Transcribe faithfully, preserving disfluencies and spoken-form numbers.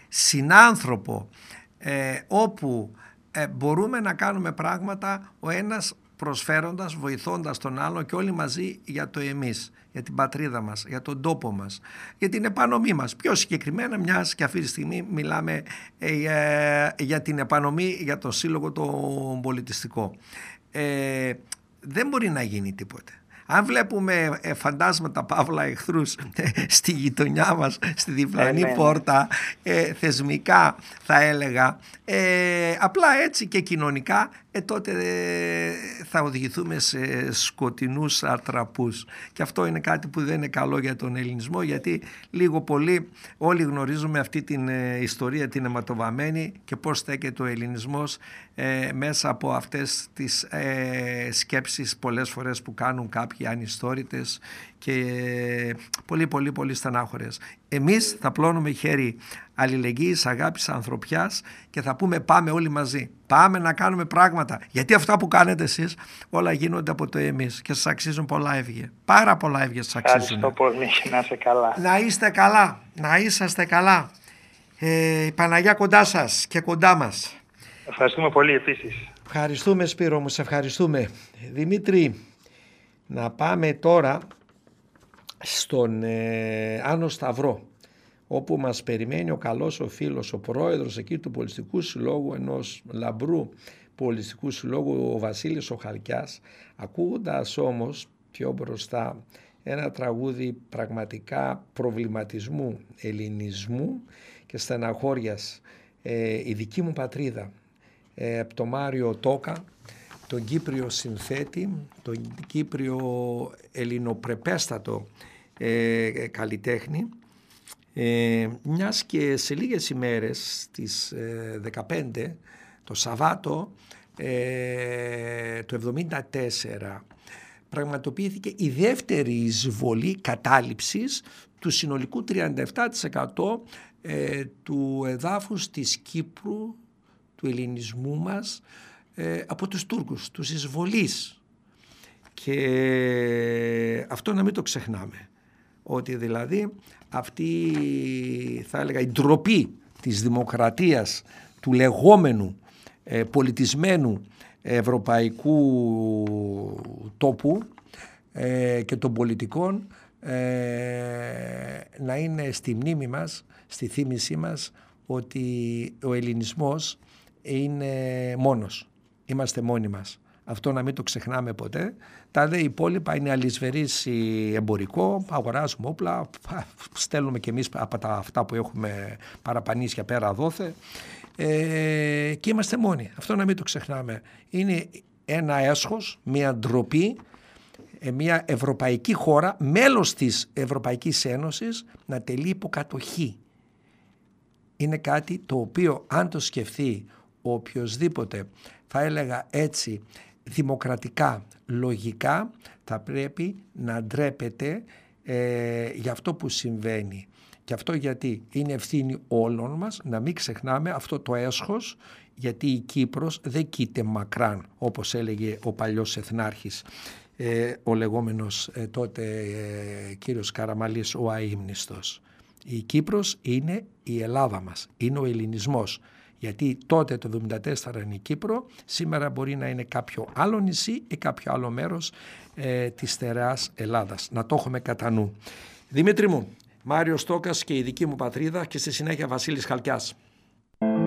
συνάνθρωπο, ε, όπου ε, μπορούμε να κάνουμε πράγματα ο ένας προσφέροντας, βοηθώντας τον άλλο και όλοι μαζί για το εμείς, για την πατρίδα μας, για τον τόπο μας, για την επανομή μας. Πιο συγκεκριμένα, μιας και αυτή τη στιγμή μιλάμε ε, ε, για την επανομή, για το σύλλογο το πολιτιστικό. Ε, δεν μπορεί να γίνει τίποτε. Αν βλέπουμε ε, φαντάσματα, παύλα, εχθρούς ε, στη γειτονιά μας, στη διπλανή ε, πόρτα, ε, θεσμικά θα έλεγα, ε, απλά έτσι και κοινωνικά, ε, τότε ε, θα οδηγηθούμε σε σκοτεινούς ατραπούς. Και αυτό είναι κάτι που δεν είναι καλό για τον ελληνισμό, γιατί λίγο πολύ όλοι γνωρίζουμε αυτή την ε, ιστορία την αιματοβαμμένη και πώς στέκεται ο ελληνισμός ε, μέσα από αυτές τις ε, σκέψεις πολλές φορές που κάνουν κάποιοι ανιστόρητες και πολύ πολύ πολύ στενάχωρες. Εμείς θα πλώνουμε χέρι αλληλεγγύης, αγάπης, ανθρωπιάς και θα πούμε πάμε όλοι μαζί. Πάμε να κάνουμε πράγματα. Γιατί αυτά που κάνετε εσείς όλα γίνονται από το εμείς και σας αξίζουν πολλά εύγεια. Πάρα πολλά εύγεια σας αξίζουν. Ευχαριστώ πολύ, να είστε καλά. Να είστε καλά, να είσαστε καλά. Ε, η Παναγιά κοντά σας και κοντά μας. Ευχαριστούμε πολύ επίσης. Ευχαριστούμε Σπύρο μου, σε ευχαριστούμε. Δημήτρη, να πάμε τώρα στον ε, Άνω Σταυρό, όπου μας περιμένει ο καλός ο φίλος, ο πρόεδρος εκεί του Πολιτιστικού Συλλόγου, ενός λαμπρού Πολιτιστικού Συλλόγου, ο Βασίλης ο Χαλκιάς, ακούγοντας όμως πιο μπροστά ένα τραγούδι πραγματικά προβληματισμού, ελληνισμού και στεναχώριας, ε, η δική μου πατρίδα, ε, από το Μάριο Τόκα, τον Κύπριο συνθέτη, τον Κύπριο ελληνοπρεπέστατο ε, καλλιτέχνη, ε, μιας και σε λίγες ημέρες στις ε, δεκαπέντε το Σαββάτο ε, το εβδομήντα τέσσερα πραγματοποιήθηκε η δεύτερη εισβολή κατάληψης του συνολικού τριάντα επτά τοις εκατό ε, του εδάφους της Κύπρου, του ελληνισμού μας, ε, από τους Τούρκους, τους εισβολείς. Και αυτό να μην το ξεχνάμε, ότι δηλαδή αυτή, θα έλεγα, η ντροπή της δημοκρατίας, του λεγόμενου ε, πολιτισμένου ευρωπαϊκού τόπου ε, και των πολιτικών ε, να είναι στη μνήμη μας, στη θύμησή μας, ότι ο ελληνισμός είναι μόνος. Είμαστε μόνοι μας. Αυτό να μην το ξεχνάμε ποτέ. Τα δε υπόλοιπα είναι αλυσβερής εμπορικό, αγοράζουμε όπλα, στέλνουμε και εμείς από τα, αυτά που έχουμε παραπανίσια πέρα δόθε ε, και είμαστε μόνοι. Αυτό να μην το ξεχνάμε. Είναι ένα έσχος, μια ντροπή, μια ευρωπαϊκή χώρα, μέλος της Ευρωπαϊκής Ένωσης, να τελεί υποκατοχή. Είναι κάτι το οποίο αν το σκεφτεί ο οποιοσδήποτε, θα έλεγα έτσι, δημοκρατικά, λογικά, θα πρέπει να ντρέπεται ε, για αυτό που συμβαίνει. Και αυτό γιατί είναι ευθύνη όλων μας να μην ξεχνάμε αυτό το έσχος, γιατί η Κύπρος δεν κοίται μακράν, όπως έλεγε ο παλιός εθνάρχης, ε, ο λεγόμενος ε, τότε ε, κύριος Καραμαλής, ο αείμνηστος. Η Κύπρος είναι η Ελλάδα μας, είναι ο ελληνισμός. Γιατί τότε το εβδομήντα τέσσερα είναι η Κύπρο, σήμερα μπορεί να είναι κάποιο άλλο νησί ή κάποιο άλλο μέρος ε, της στερεάς Ελλάδας. Να το έχουμε κατά νου. Δημήτρη μου, Μάριος Τόκας και η δική μου πατρίδα και στη συνέχεια Βασίλης Χαλκιάς.